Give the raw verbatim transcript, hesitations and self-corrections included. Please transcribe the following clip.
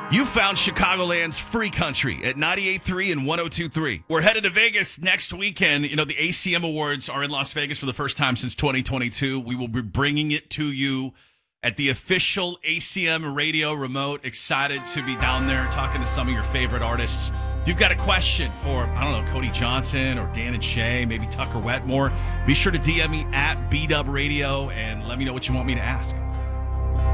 You found Chicagoland's free country at ninety-eight point three and one oh two point three. We're headed to Vegas next weekend. You know, the A C M Awards are in Las Vegas for the first time since twenty twenty-two. We will be bringing it to you at the official A C M radio remote. Excited to be down there talking to some of your favorite artists. If you've got a question for, I don't know, Cody Johnson or Dan and Shay, maybe Tucker Wetmore, be sure to D M me at B Dub Radio and let me know what you want me to ask.